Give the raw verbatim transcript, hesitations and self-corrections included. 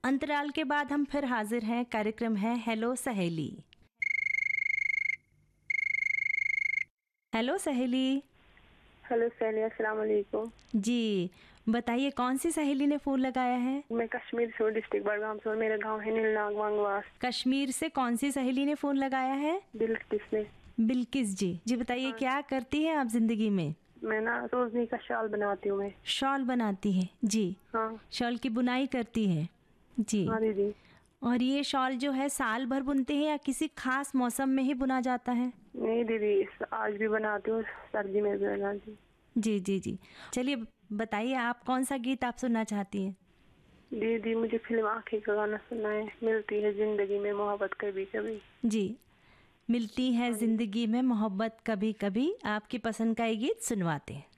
अंतराल के बाद हम फिर हाजिर हैं। कार्यक्रम है हेलो सहेली। हेलो सहेली। हेलो सहेली, अस्सलाम वालेकुम। जी बताइए, कौन सी सहेली ने फोन लगाया है? मैं कश्मीर से, डिस्ट्रिक्ट बड़गाम से, और मेरा गांव है नीलनाग वांगवास। कश्मीर से कौन सी सहेली ने फोन लगाया है? बिल्किस ने। बिल्किस जी। जी बताइए, हाँ। क्या करती हैं आप जिंदगी में? मैं ना रोजनी का शाल बनाती हूँ। मैं शॉल बनाती है जी। हाँ। शॉल की बुनाई करती है जी। हाँ दीदी। और ये शॉल जो है साल भर बुनते हैं या किसी खास मौसम में ही बुना जाता है? नहीं दीदी, आज भी बनाती हूँ, सर्दी में भी बनाती हूँ। जी जी जी। चलिए बताइए, आप कौन सा गीत आप सुनना चाहती हैं? दीदी मुझे फिल्म आँखें का गाना सुनना है। मिलती है जिंदगी में मोहब्बत कभी कभी। जी, मिलती है जिंदगी में मोहब्बत कभी कभी, आपकी पसंद का ये गीत सुनवाते हैं।